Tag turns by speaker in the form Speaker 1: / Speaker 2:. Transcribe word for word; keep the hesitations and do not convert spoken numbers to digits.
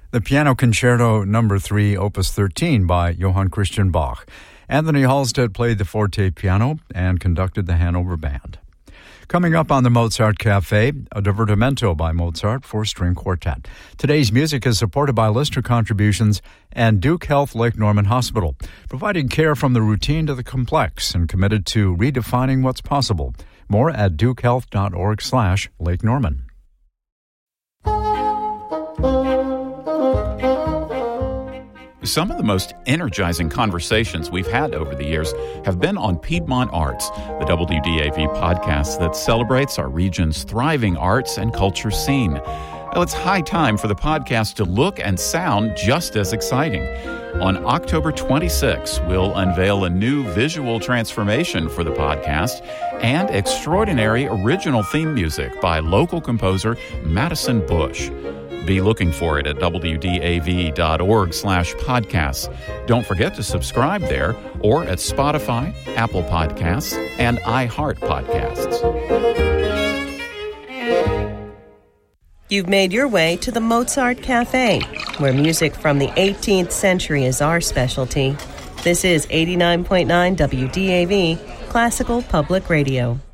Speaker 1: the Piano Concerto Number three, Opus thirteen by Johann Christian Bach. Anthony Halstead played the forte piano and conducted the Hanover Band. Coming up on the Mozart Cafe, a Divertimento by Mozart for string quartet. Today's music is supported by listener contributions and Duke Health Lake Norman Hospital, providing care from the routine to the complex and committed to redefining what's possible. More at dukehealth.org slash Lake Norman.
Speaker 2: Some of the most energizing conversations we've had over the years have been on Piedmont Arts, the W D A V podcast that celebrates our region's thriving arts and culture scene. Well, it's high time for the podcast to look and sound just as exciting. On October twenty-sixth, we'll unveil a new visual transformation for the podcast and extraordinary original theme music by local composer Madison Bush. Be looking for it at W D A V dot org slash podcasts. Don't forget to subscribe there or at Spotify, Apple Podcasts, and iHeart Podcasts.
Speaker 3: You've made your way to the Mozart Cafe, where music from the eighteenth century is our specialty. This is eighty-nine point nine W D A V, Classical Public Radio.